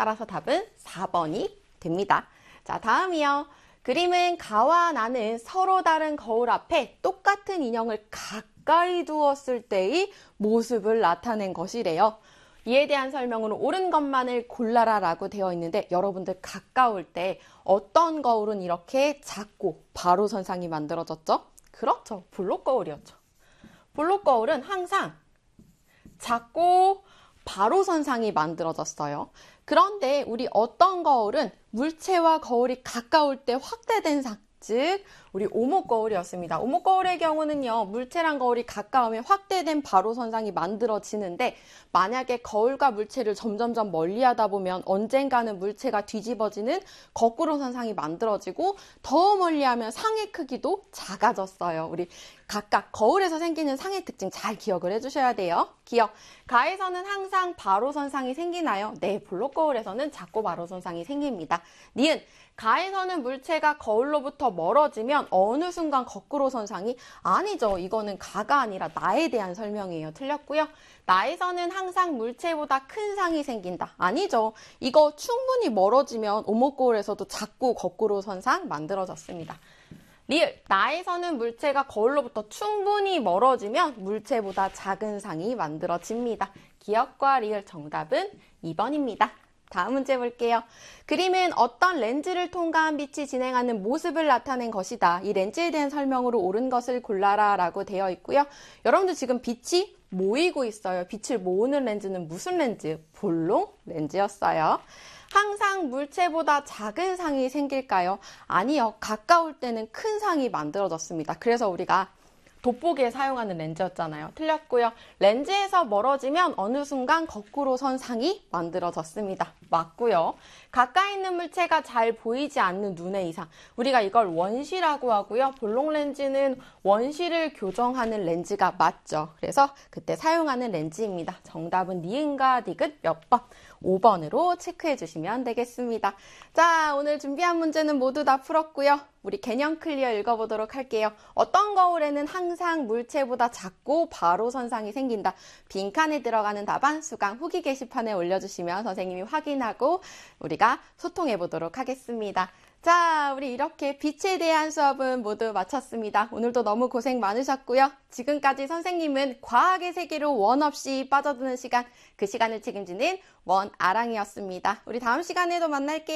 따라서 답은 4번이 됩니다. 자, 다음이요. 그림은 가와 나는 서로 다른 거울 앞에 똑같은 인형을 가까이 두었을 때의 모습을 나타낸 것이래요. 이에 대한 설명으로 옳은 것만을 골라라 라고 되어 있는데 여러분들 가까울 때 어떤 거울은 이렇게 작고 바로 선상이 만들어졌죠? 그렇죠. 볼록 거울이었죠. 볼록 거울은 항상 작고 바로 선상이 만들어졌어요. 그런데 우리 어떤 거울은 물체와 거울이 가까울 때 확대된 상, 즉 우리 오목 거울이었습니다. 오목 거울의 경우는요, 물체랑 거울이 가까우면 확대된 바로 선상이 만들어지는데 만약에 거울과 물체를 점점점 멀리하다 보면 언젠가는 물체가 뒤집어지는 거꾸로 선상이 만들어지고 더 멀리하면 상의 크기도 작아졌어요. 우리 각각 거울에서 생기는 상의 특징 잘 기억을 해주셔야 돼요. 기억. 가에서는 항상 바로 선상이 생기나요? 네, 볼록 거울에서는 작고 바로 선상이 생깁니다. 니은. 가에서는 물체가 거울로부터 멀어지면 어느 순간 거꾸로 선상이 아니죠. 이거는 가가 아니라 나에 대한 설명이에요. 틀렸고요. 나에서는 항상 물체보다 큰 상이 생긴다. 아니죠. 이거 충분히 멀어지면 오목 거울에서도 작고 거꾸로 선상 만들어졌습니다. 리을, 나에서는 물체가 거울로부터 충분히 멀어지면 물체보다 작은 상이 만들어집니다. 기억과 리을 정답은 2번입니다. 다음 문제 볼게요. 그림은 어떤 렌즈를 통과한 빛이 진행하는 모습을 나타낸 것이다. 이 렌즈에 대한 설명으로 옳은 것을 골라라 라고 되어 있고요. 여러분들 지금 빛이 모이고 있어요. 빛을 모으는 렌즈는 무슨 렌즈? 볼록 렌즈였어요. 항상 물체보다 작은 상이 생길까요? 아니요. 가까울 때는 큰 상이 만들어졌습니다. 그래서 우리가 돋보기에 사용하는 렌즈였잖아요. 틀렸고요. 렌즈에서 멀어지면 어느 순간 거꾸로 선 상이 만들어졌습니다. 맞고요. 가까이 있는 물체가 잘 보이지 않는 눈의 이상. 우리가 이걸 원시라고 하고요. 볼록 렌즈는 원시를 교정하는 렌즈가 맞죠. 그래서 그때 사용하는 렌즈입니다. 정답은 니은과 디귿 몇 번? 5번으로 체크해 주시면 되겠습니다. 자, 오늘 준비한 문제는 모두 다 풀었고요. 우리 개념 클리어 읽어보도록 할게요. 어떤 거울에는 항상 물체보다 작고 바로 선상이 생긴다. 빈칸에 들어가는 답안 수강 후기 게시판에 올려주시면 선생님이 확인하고 우리가 소통해 보도록 하겠습니다. 자, 우리 이렇게 빛에 대한 수업은 모두 마쳤습니다. 오늘도 너무 고생 많으셨고요. 지금까지 선생님은 과학의 세계로 원 없이 빠져드는 시간, 그 시간을 책임지는 원아랑이었습니다. 우리 다음 시간에도 만날게요.